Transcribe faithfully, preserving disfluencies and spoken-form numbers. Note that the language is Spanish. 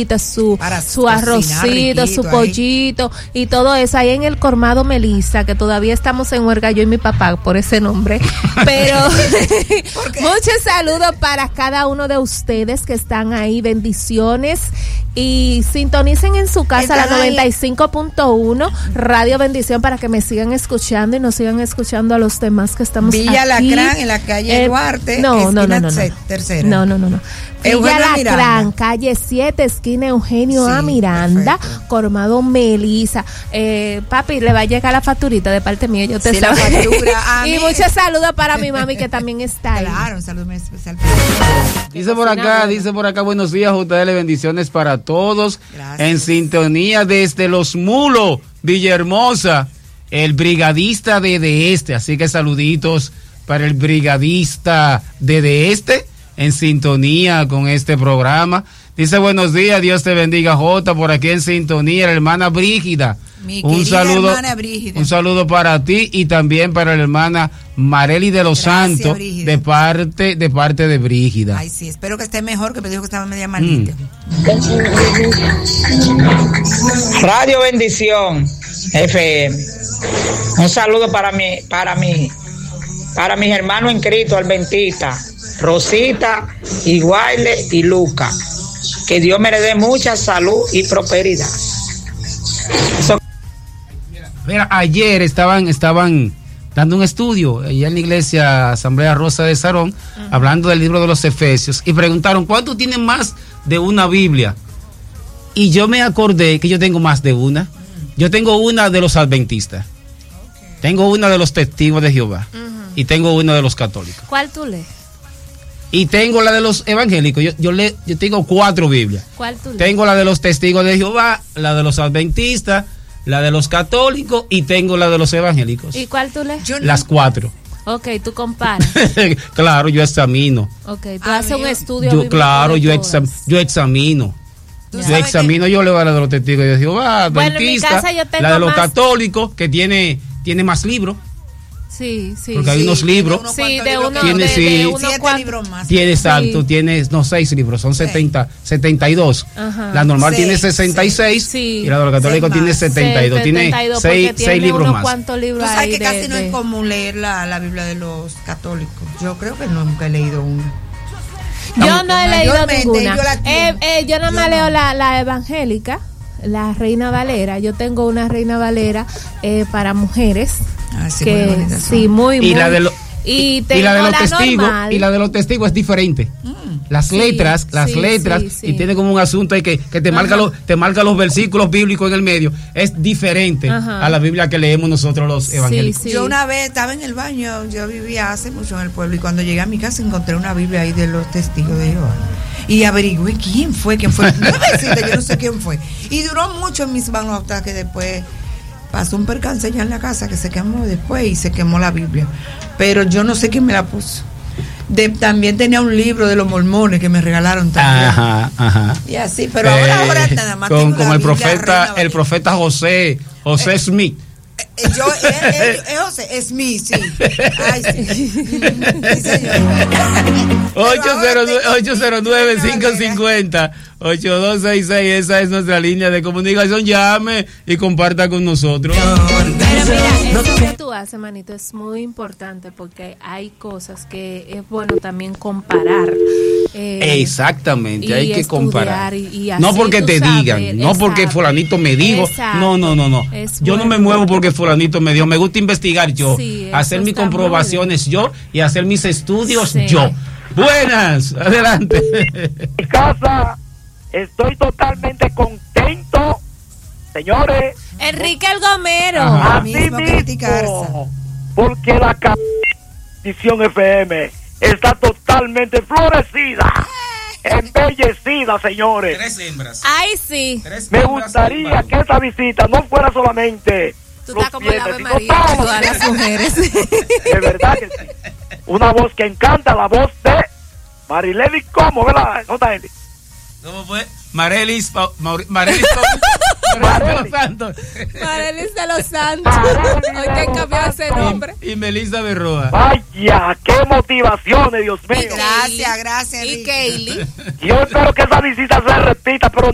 su, su arrocito, su pollito ahí. Y todo eso ahí en el Colmado Melissa, que todavía estamos en huelga yo y mi papá por ese nombre, pero muchos saludos para cada uno de ustedes que están ahí, bendiciones, y sintonicen en su casa la noventa y cinco punto uno Radio Bendición para que me sigan escuchando y nos sigan escuchando a los demás que estamos Villa aquí. Villa Lacrán en la calle eh, Duarte, no, no, no, no, no. tercera. No, no, no, no. Villa Lacrán, calle siete, esquina Eugenio sí, A. Miranda, perfecto. Colmado Melissa. Eh, papi, le va a llegar la facturita de parte mía, yo te sí, la factura, y muchos saludos para mi mami que también está ahí. Claro, un saludo muy especial. Dice por acá, dice por acá, buenos días, J L, bendiciones para todos. Gracias. En sintonía desde Los Mulos, Villahermosa, el brigadista de De Este, así que saluditos para el brigadista de De Este, en sintonía con este programa. Dice buenos días, Dios te bendiga, Jota, por aquí en sintonía, la hermana Brígida. Mi un saludo, hermana Brígida. Un saludo para ti y también para la hermana Marely de los Gracias, Santos, Brígida. de parte de parte de Brígida. Ay, sí, espero que esté mejor, que me dijo que estaba media malita. Mm. Radio Bendición F M. Un saludo para mi, para mi, para mis hermanos en Cristo, Alventita, Rosita, Iguaile y Luca. Que Dios me le dé mucha salud y prosperidad. So- Mira, ayer estaban, estaban dando un estudio allá en la iglesia Asamblea Rosa de Sarón, uh-huh. hablando del libro de los Efesios, y preguntaron, ¿cuántos tienen más de una Biblia? Y yo me acordé que yo tengo más de una. Yo tengo una de los adventistas, okay. tengo una de los testigos de Jehová, uh-huh. y tengo una de los católicos. ¿Cuál tú lees? Y tengo la de los evangélicos. Yo, yo, le, yo tengo cuatro Biblias. ¿Cuál tú lees? Tengo la de los testigos de Jehová, la de los adventistas, la de los católicos y tengo la de los evangélicos. ¿Y cuál tú lees? Yo no. Las cuatro. Ok, tú comparas. Claro, yo examino. Ok, tú ah, haces un estudio. Yo, claro, yo, exam, yo examino. Yo examino, que... yo leo la de los testigos de Jehová, bueno, adventistas, la de los más... católicos, que tiene, tiene más libros. Sí, sí. Porque sí, hay unos libros. Sí, de uno, tiene, de, sí, de uno siete libros más. Tiene exacto, sí. tiene no seis libros, son setenta, setenta y dos. Ajá. La normal seis, tiene sesenta y seis sí. y la de los católicos tiene setenta y dos. Tiene seis, seis libros más. Libros Tú sabes que de, casi de... no es común leer la, la Biblia de los católicos. Yo creo que nunca he leído una. Yo no he leído ninguna. Yo, eh, eh, yo nada más leo la, la evangélica, la Reina Valera. Yo tengo una Reina Valera eh, para mujeres. Ah, sí, que, muy bonita, sí, muy, muy. Y la de, lo, y y la de los la testigos, normal. y la de los testigos es diferente. Mm. Las sí, letras, las sí, letras, sí, sí. y tiene como un asunto ahí que, que te marca los, te marca los versículos bíblicos en el medio. Es diferente Ajá. a la Biblia que leemos nosotros los evangélicos. Sí, sí. Yo una vez estaba en el baño, yo vivía hace mucho en el pueblo, y cuando llegué a mi casa encontré una Biblia ahí de los testigos de Jehová. Y averigüé quién fue, quién fue. Nuevecita, yo no sé quién fue. Y duró mucho en mis manos hasta que después pasó un percance ya en la casa que se quemó después y se quemó la Biblia. Pero yo no sé quién me la puso. De, también tenía un libro de los mormones que me regalaron también. Ajá, ajá. Y así, pero eh, ahora, ahora nada más. Con, como el profeta, el profeta José, José eh, Smith. Eh, yo, es José Smith, sí. Ay, sí. Sí, señor. ocho cero nueve, cinco cinco cero, ocho dos seis seis, esa es nuestra línea de comunicación. Llame y comparta con nosotros. Pero mira, eso que tú haces, manito, es muy importante porque hay cosas que es bueno también comparar. Eh, Exactamente, hay que comparar. Y, y así, no porque te sabes, digan, no exacto, porque fulanito me dijo. Exacto, no, no, no, no. Yo bueno. no me muevo porque fulanito me dijo. Me gusta investigar yo, sí, hacer mis comprobaciones yo y hacer mis estudios sí. yo. Buenas, adelante. En mi casa estoy totalmente contento, señores. Enrique el Gomero. Así mismo, porque la Bendición F M está totalmente florecida, embellecida, señores. Tres hembras. Ay, sí. Tres Me gustaría que esa visita no fuera solamente Tú estás como el Ave María, todas las mujeres. De verdad que sí. Una voz que encanta, la voz de Marilady, ¿cómo? ¿Verdad? ¿Cómo está, gente? ¿Cómo fue? Marelis, Marelis, Marelis de los Santos. Marelis de los Santos. Hoy que cambió ese nombre. Y, y Melissa Berroa. Vaya, qué motivaciones, Dios mío. Gracias, gracias. Y Kaylee. Yo espero que esa visita se repita, pero